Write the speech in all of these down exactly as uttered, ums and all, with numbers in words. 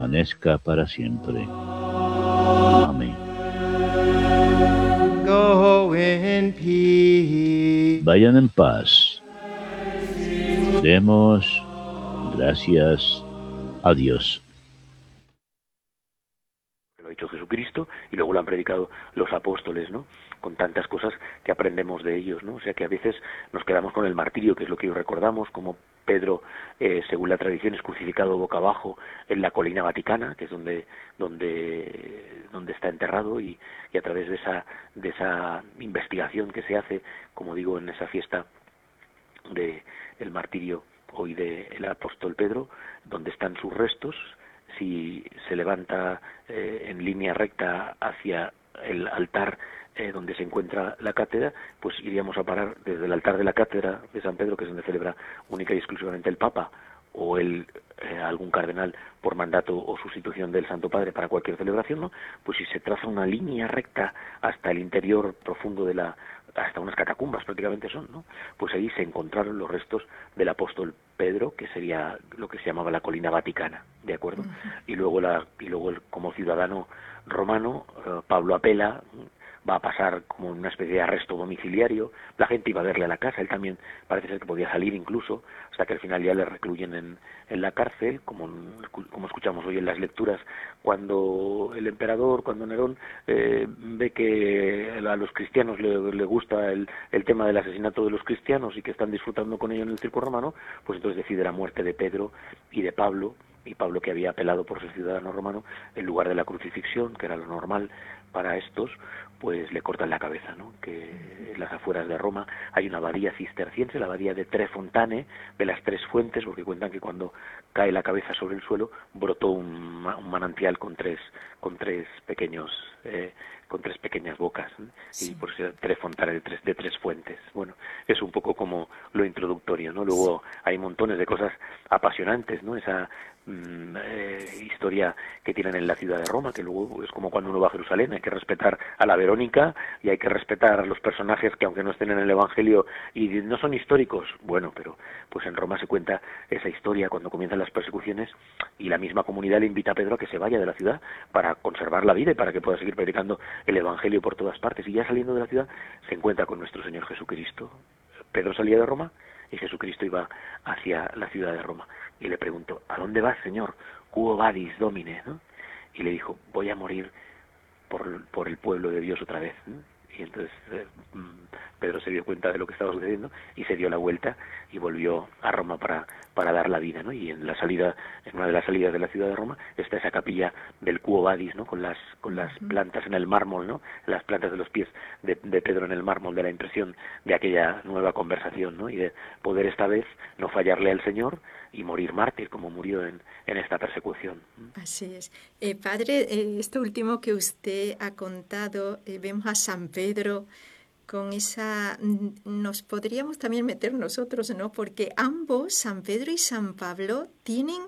permanezca para siempre. Amén. Go in peace. Vayan en paz. Demos gracias a Dios. Lo ha dicho Jesucristo y luego lo han predicado los apóstoles, ¿no? Con tantas cosas que aprendemos de ellos, ¿no? O sea que a veces nos quedamos con el martirio, que es lo que hoy recordamos, como Pedro, eh, según la tradición, es crucificado boca abajo en la colina vaticana, que es donde donde donde está enterrado, y, y a través de esa de esa investigación que se hace, como digo, en esa fiesta de el martirio hoy del apóstol Pedro, donde están sus restos. Si se levanta eh, en línea recta hacia el altar eh, donde se encuentra la cátedra, pues iríamos a parar desde el altar de la cátedra de San Pedro, que es donde celebra única y exclusivamente el Papa, o el eh, algún cardenal por mandato o sustitución del Santo Padre para cualquier celebración, ¿no? Pues si se traza una línea recta hasta el interior profundo de la, hasta unas catacumbas prácticamente son, ¿no? Pues ahí se encontraron los restos del apóstol Pedro, que sería lo que se llamaba la colina vaticana, ¿de acuerdo? Uh-huh. Y luego la, y luego el, como ciudadano romano, eh, Pablo apela, va a pasar como una especie de arresto domiciliario, la gente iba a verle a la casa, él también parece ser que podía salir incluso, hasta que al final ya le recluyen en, en la cárcel, como, como escuchamos hoy en las lecturas, cuando el emperador, cuando Nerón eh, ve que a los cristianos le, le gusta el, el tema del asesinato de los cristianos y que están disfrutando con ello en el circo romano, pues entonces decide la muerte de Pedro y de Pablo, y Pablo, que había apelado por ser ciudadano romano, en lugar de la crucifixión, que era lo normal para estos, pues le cortan la cabeza, ¿no? Que en las afueras de Roma hay una abadía cisterciense, la abadía de Tre Fontane, de las tres fuentes, porque cuentan que cuando cae la cabeza sobre el suelo brotó un, un manantial con tres con tres pequeños eh, con tres pequeñas bocas, ¿eh? Sí. Y por eso Tre Fontane, de tres de tres fuentes. Bueno, es un poco como lo introductorio, ¿no? Luego sí, hay montones de cosas apasionantes, ¿no? Esa mm, eh, historia que tienen en la ciudad de Roma, que luego es como cuando uno va a Jerusalén, hay que respetar a la Verónica y hay que respetar a los personajes que aunque no estén en el Evangelio y no son históricos, bueno, pero pues en Roma se cuenta esa historia cuando comienzan las persecuciones y la misma comunidad le invita a Pedro a que se vaya de la ciudad para conservar la vida y para que pueda seguir predicando el Evangelio por todas partes, y ya saliendo de la ciudad se encuentra con nuestro Señor Jesucristo. Pedro salía de Roma y Jesucristo iba hacia la ciudad de Roma y le preguntó: ¿a dónde vas, Señor? Quo vadis, Domine, ¿no? Y le dijo: voy a morir por, por el pueblo de Dios otra vez, ¿no? Y entonces eh, Pedro se dio cuenta de lo que estaba sucediendo y se dio la vuelta y volvió a Roma para para dar la vida, ¿no? Y en la salida, en una de las salidas de la ciudad de Roma, está esa capilla del Quo Vadis, ¿no? Con las con las plantas en el mármol, ¿no? Las plantas de los pies de, de Pedro en el mármol, de la impresión de aquella nueva conversación, ¿no? Y de poder esta vez no fallarle al Señor y morir mártir como murió en, en esta persecución. Así es. Eh, padre, eh, esto último que usted ha contado, eh, vemos a San Pedro con esa... Nos podríamos también meter nosotros, ¿no? Porque ambos, San Pedro y San Pablo, tienen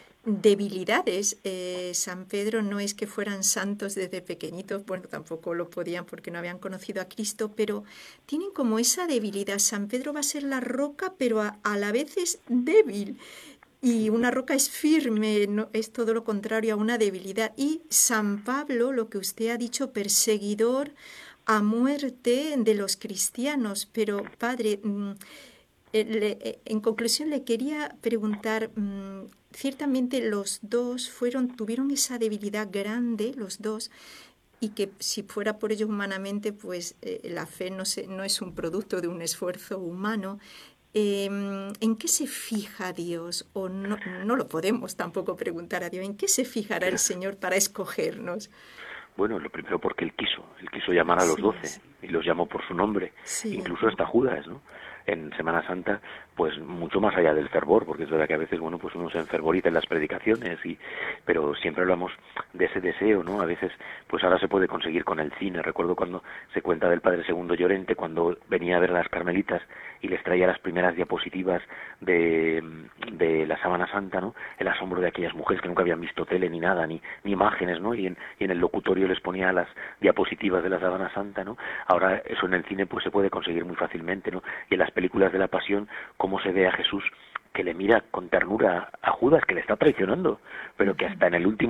debilidades. Eh, San Pedro no es que fueran santos desde pequeñitos, bueno, tampoco lo podían porque no habían conocido a Cristo, pero tienen como esa debilidad. San Pedro va a ser la roca, pero a, a la vez es débil. Y una roca es firme, no, es todo lo contrario a una debilidad. Y San Pablo, lo que usted ha dicho, perseguidor a muerte de los cristianos. Pero, padre, en conclusión le quería preguntar, ciertamente los dos fueron, tuvieron esa debilidad grande, los dos, y que si fuera por ellos humanamente, pues eh, la fe no, se, no es un producto de un esfuerzo humano. Eh, ¿En qué se fija Dios? O no, no lo podemos tampoco preguntar a Dios. ¿En qué se fijará el Señor para escogernos? Bueno, lo primero porque Él quiso. Él quiso llamar a los Sí, doce sí. y los llamó por su nombre. Sí. Incluso hasta Judas, ¿no? En Semana Santa, pues mucho más allá del fervor, porque es verdad que a veces, bueno, pues uno se enfervoriza en las predicaciones, y pero siempre hablamos de ese deseo, ¿no? A veces, pues ahora se puede conseguir con el cine. Recuerdo cuando se cuenta del Padre Segundo Llorente, cuando venía a ver a las carmelitas y les traía las primeras diapositivas de, de la Sábana Santa, ¿no? El asombro de aquellas mujeres que nunca habían visto tele ni nada, ni, ni imágenes, ¿no? Y en, y en el locutorio les ponía las diapositivas de la Sábana Santa, ¿no? Ahora eso en el cine pues se puede conseguir muy fácilmente, ¿no? Y en las películas de la Pasión, cómo se ve a Jesús que le mira con ternura a Judas, que le está traicionando, pero que hasta en el último